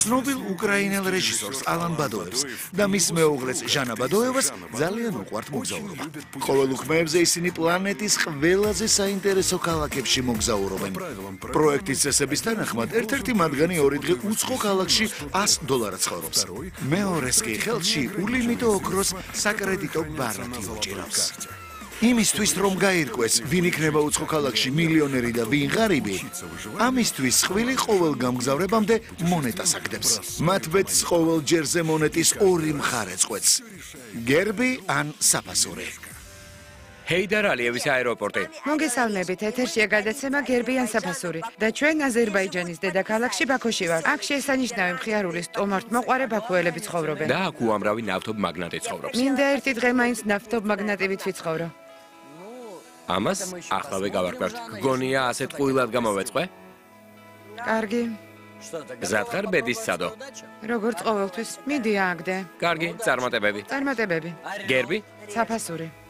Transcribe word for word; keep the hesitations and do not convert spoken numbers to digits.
ცნობილ უკრაინელ რეჟისორს ალან ბადოევს და მის მეუღლეს ჟანა ბადოევას ძალიან უყვართ მოგზაურობა. ყოველ უქმეებზე ისინი პლანეტის ყველაზე საინტერესო ქალაქებში მოგზაურობენ. პროექტის წესების თანახმად ერთ-ერთი მათგანი ორი დღე უცხო ქალაქში ას დოლარად ცხოვრობს. მეორეს კი ხელში ულიმიტო ოქროს საკრედიტო ბარათი უჭირავს. იმისთვის რომ გაირკვეს, ვინ იქნება უცხო ქალაქში მილიონერი და ვინ ღარიბი, ამისთვის ხვილი ყოველ გამგზავრებამდე მონეტას აგდებს. მათ ბედს ყოველ ჯერზე მონეტის ორი მხარე წყვეტს. გერბი ან საფასური. ჰეიდარ ალიევის აეროპორტი. მოგესალმებით, ეთერშია გადაცემა გერბი ან საფასური და ჩვენ აზერბაიჯანის დედაქალაქში ბაქოში ვართ. აქ შესანიშნავი მხიარულის სტუმართმოყვარე ბაქოელები ცხოვრობენ. და აქ უამრავი ნავთობმაგნატი ცხოვრობს. მინდა ერთი დღე მაინც ნავთობმაგნატივით ვიცხოვრო. ამას ახლა ვეგავარკვევთ. გონია ასეთ ყვილად გამოვეწყე? კარგი. ზათხარ ბედის სადო. როგორც ყოველთვის, მიდი ააგდე. კარგი, წარმატებები. წარმატებები. გერბი? საფასური.